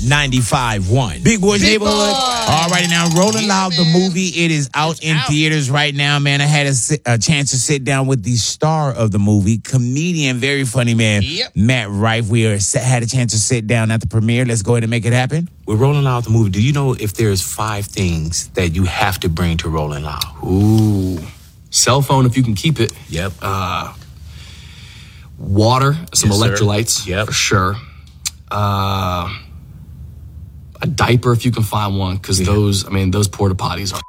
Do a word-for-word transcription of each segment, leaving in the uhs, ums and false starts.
ninety-five point one. Big Boys Big Neighborhood. Boy. All right, now Rolling Yeah, Loud, the man. movie. It is out It's in out. theaters right now, man. I had a, si- a chance to sit down with the star of the movie, comedian, very funny man, Yep. Matt Rife. We are, had a chance to sit down at the premiere. Let's go ahead and make it happen. With Rolling Loud, the movie, do you know if there's five things that you have to bring to Rolling Loud? Ooh. Cell phone if you can keep it. Yep. Uh, water, some Yes, sir. electrolytes. Yep. For sure. Uh, a diaper if you can find one, because Yeah. those, I mean, those porta potties are,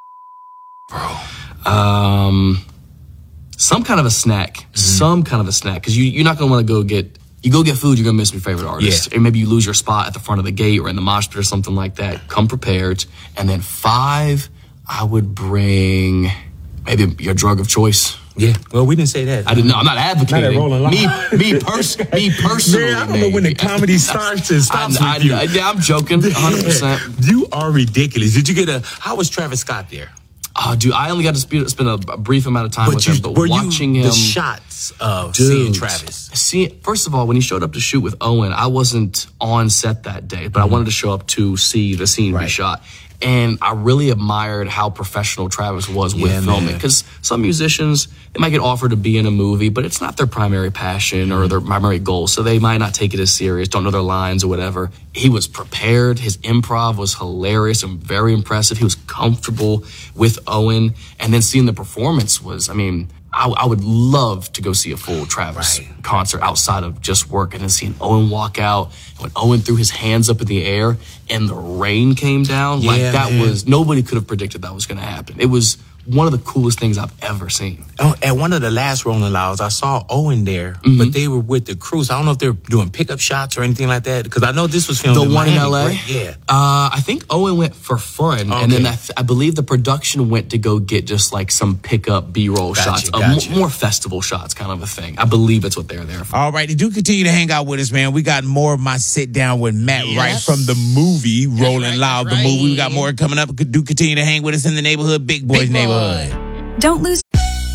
bro. Um, some kind of a snack. Mm-hmm. Some kind of a snack, because you, you're not going to want to go get, you go get food, you're going to miss your favorite artist. Yeah. And maybe you lose your spot at the front of the gate or in the mosh pit or something like that. Come prepared. And then five, I would bring maybe your drug of choice. Yeah. Well, we didn't say that. I didn't know. I'm not advocating. Not at Rolling Loud. Me, me, pers- me personally. Man, I don't know when the comedy starts and stops I, with you. I, yeah, I'm joking. one hundred percent. You are ridiculous. Did you get a? How was Travis Scott there? Oh, dude, I only got to spend, spend a, a brief amount of time with you, him, but were watching you him. the shots of Dude, seeing Travis? See, first of all, when he showed up to shoot with Owen, I wasn't on set that day, but I wanted to show up to see the scene be Right. shot. And I really admired how professional Travis was with Yeah, filming. man. Because some musicians, they might get offered to be in a movie, but it's not their primary passion or their primary goal. So they might not take it as serious, don't know their lines or whatever. He was prepared. His improv was hilarious and very impressive. He was comfortable with Owen. And then seeing the performance was, I mean, I, I would love to go see a full Travis Right. concert outside of just work, and then seeing Owen walk out. When Owen threw his hands up in the air and the rain came down, like Yeah, that man. was, nobody could have predicted that was going to happen. It was one of the coolest things I've ever seen. Oh, at one of the last Rolling Louds, I saw Owen there, Mm-hmm. but they were with the crew. So I don't know if they're doing pickup shots or anything like that, because I know this was filmed The in one in Miami, L A? right? Yeah. Uh, I think Owen went for fun, and then Okay. I, th- I believe the production went to go get just like some pickup B-roll Gotcha, shots, uh, gotcha. mo- more festival shots kind of a thing. I believe it's what they're there for. All right, do continue to hang out with us, man. We got more of my sit down with Matt Yes. Rife from the movie Rolling right, Loud, that's the movie. We right. got more coming up. Do continue to hang with us in the neighborhood, Big Boys Big Boy. Neighborhood. Don't lose